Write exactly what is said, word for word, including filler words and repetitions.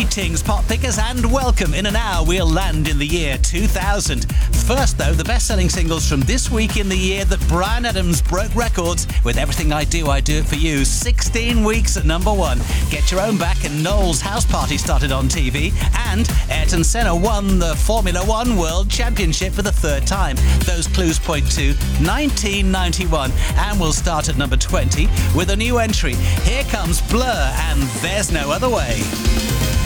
Greetings, pop pickers, and welcome. In an hour, we'll land in the year two thousand. First, though, the best-selling singles from this week in the year that Bryan Adams broke records with Everything I Do, I Do It For You. sixteen weeks at number one. Get Your Own Back and Noel's House Party started on T V. And Ayrton Senna won the Formula One World Championship for the third time. Those clues point to nineteen ninety-one. And we'll start at number twenty with a new entry. Here comes Blur and There's No Other Way.